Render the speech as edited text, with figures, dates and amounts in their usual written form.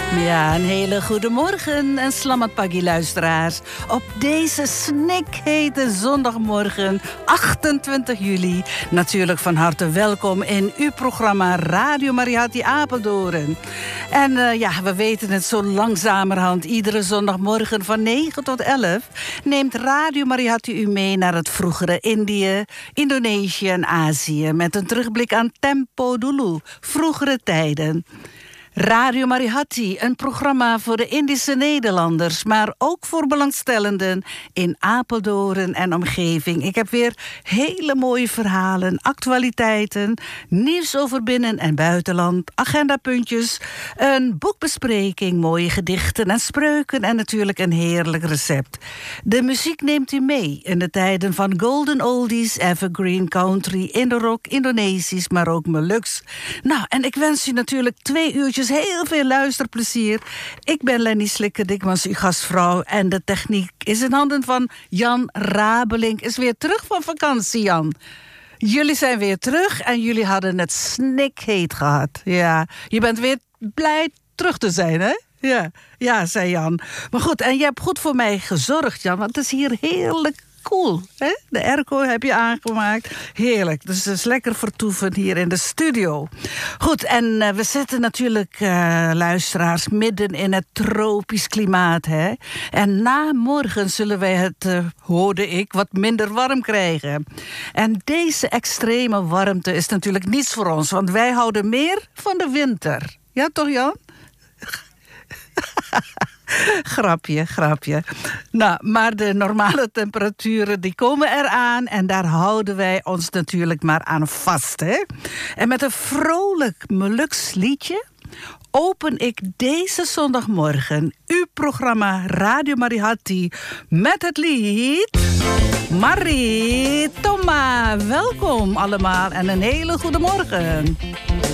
Ja, een hele goede morgen en selamat pagi luisteraars. Op deze snikhete zondagmorgen, 28 juli... natuurlijk van harte welkom in uw programma Radio Mariatti Apeldoorn. En we weten het zo langzamerhand. Iedere zondagmorgen van 9 tot 11... neemt Radio Mariatti u mee naar het vroegere Indië, Indonesië en Azië... met een terugblik aan Tempo Dulu, vroegere tijden... Radio Mariatti, een programma voor de Indische Nederlanders... maar ook voor belangstellenden in Apeldoorn en omgeving. Ik heb weer hele mooie verhalen, actualiteiten... nieuws over binnen- en buitenland, agendapuntjes... een boekbespreking, mooie gedichten en spreuken... en natuurlijk een heerlijk recept. De muziek neemt u mee in de tijden van golden oldies... evergreen country, Indo-rock, Indonesisch, maar ook Molux. Nou, en ik wens u natuurlijk 2 uurtjes... heel veel luisterplezier. Ik ben Lenny Slikker, dikwijls uw gastvrouw. En de techniek is in handen van Jan Rabelink. Is weer terug van vakantie, Jan. Jullie zijn weer terug en jullie hadden het snikheet gehad. Ja, je bent weer blij terug te zijn, hè? Ja, zei Jan. Maar goed, en je hebt goed voor mij gezorgd, Jan. Want het is hier heerlijk cool, hè? De airco heb je aangemaakt. Heerlijk. Dus het is lekker vertoeven hier in de studio. Goed, en we zitten natuurlijk, luisteraars, midden in het tropisch klimaat, hè? En na morgen zullen wij het, hoorde ik, wat minder warm krijgen. En deze extreme warmte is natuurlijk niets voor ons, want wij houden meer van de winter. Ja, toch, Jan? Grapje. Nou, maar de normale temperaturen die komen eraan en daar houden wij ons natuurlijk maar aan vast, hè? En met een vrolijk Molux liedje open ik deze zondagmorgen uw programma Radio Mariatti met het lied Maritoma. Welkom allemaal en een hele goede morgen.